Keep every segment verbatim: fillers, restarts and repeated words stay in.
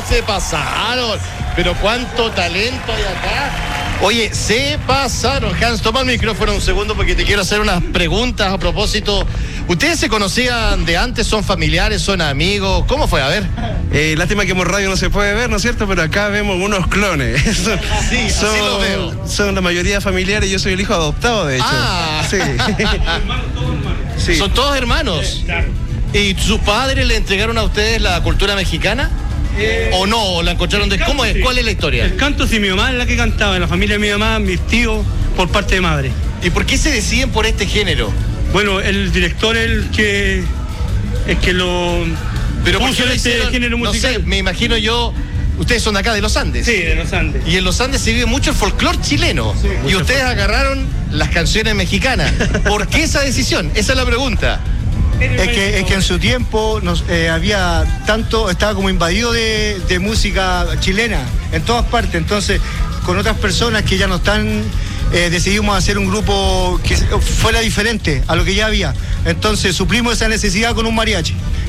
se pasaron. Pero cuánto talento hay acá. Oye, se pasaron. Hans, toma el micrófono un segundo porque te quiero hacer unas preguntas a propósito. ¿Ustedes se conocían de antes? ¿Son familiares? ¿Son amigos? ¿Cómo fue? A ver. Eh, lástima que por radio no se puede ver, ¿no es cierto? Pero acá vemos unos clones. son, Sí, son, así lo veo. Son la mayoría familiares. Yo soy el hijo adoptado, de hecho. Ah. Sí. Sí. Son todos hermanos. ¿Y sus padres le entregaron a ustedes la cultura mexicana? Eh, ¿O no? ¿O la encontraron de...? ¿Cómo es? ¿Cuál es la historia? El canto, sí, mi mamá es la que cantaba, en la familia de mi mamá, mis tíos, por parte de madre. ¿Y por qué se deciden por este género? Bueno, el director es el que, es que lo Pero ¿por puso qué lo este hicieron? género No musical. sé, me imagino yo... Ustedes son de acá, de los Andes. Sí, de los Andes. Y en los Andes se vive mucho el folclore chileno. Sí, y mucho ustedes folclore. agarraron las canciones mexicanas. ¿Por qué esa decisión? Esa es la pregunta. Es que, es que en su tiempo nos, eh, había tanto, estaba como invadido de, de música chilena en todas partes. Entonces, con otras personas que ya no están, eh, decidimos hacer un grupo que fuera diferente a lo que ya había. Entonces, suplimos esa necesidad con un mariachi.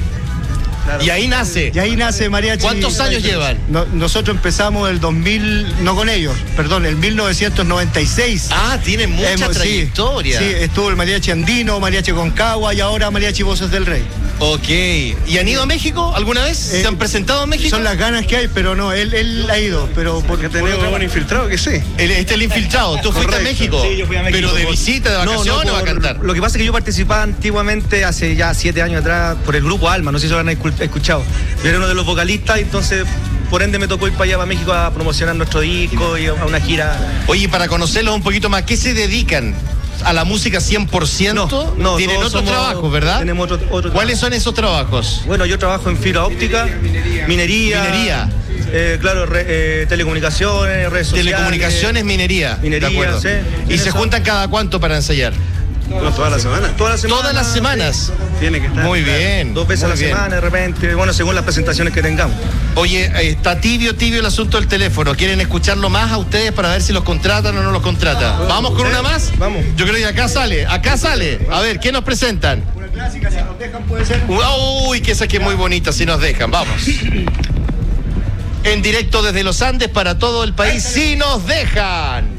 Claro. Y ahí nace. Y ahí nace Mariachi. ¿Cuántos años llevan? No, nosotros empezamos el dos mil, no con ellos, perdón, el mil novecientos noventa y seis. Ah, tiene mucha Hemos- sí, trayectoria. Sí, estuvo el mariachi andino, mariachi Concagua y ahora mariachi Voces del Rey. Ok. ¿Y han ido a México alguna vez? ¿Se Eh, han presentado en México? Son las ganas que hay, pero no, él, él ha ido, pero por, Porque tenemos por otra- un infiltrado que sí. El, este es el infiltrado. ¿Tú fuiste a Correcto. México? Sí, yo fui a México. ¿Pero de Por- visita, de No, no, vacaciones o a por- cantar? Lo que pasa es que yo participaba antiguamente, hace ya siete años atrás, por el grupo Alma, no sé si lo han escu- escuchado. Yo era uno de los vocalistas, entonces por ende me tocó ir para allá, para México, a promocionar nuestro disco y a una gira. Oye, para conocerlos un poquito más, ¿qué se dedican? ¿A la música cien por ciento? No, no, Tienen todos otros somos- trabajos, ¿verdad? tenemos otro- otro ¿Cuáles son esos trabajos? Bueno, yo trabajo en fibra óptica, minería. Minería. eh, claro, re- eh, telecomunicaciones, redes sociales. Telecomunicaciones, minería. Minería, de acuerdo. sí. ¿Y Sí, se eso. juntan cada cuánto para ensayar? No, toda la semana. Todas las semanas. Todas las semanas. Tiene que estar. Muy bien. Dos veces muy a la bien. semana, de repente, bueno, según las presentaciones que tengamos. Oye, eh, está tibio, tibio el asunto del teléfono. ¿Quieren escucharlo más a ustedes para ver si los contratan o no los contratan? ¿Vamos con una más? Vamos. Yo creo que acá sale, acá sale. A ver, ¿qué nos presentan? Una clásica, si nos dejan puede ser. Uy, que esa que es muy bonita, si nos dejan. Vamos. En directo desde los Andes para todo el país, si nos dejan.